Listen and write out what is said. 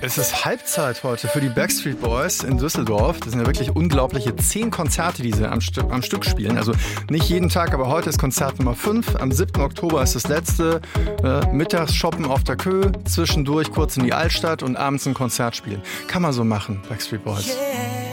Es ist Halbzeit heute für die Backstreet Boys in Düsseldorf. Das sind ja wirklich unglaubliche 10 Konzerte, die sie am Stück spielen. Also nicht jeden Tag, aber heute ist Konzert Nummer 5. Am 7. Oktober ist das letzte. Mittags shoppen auf der Kö, zwischendurch kurz in die Altstadt und abends ein Konzert spielen. Kann man so machen, Backstreet Boys.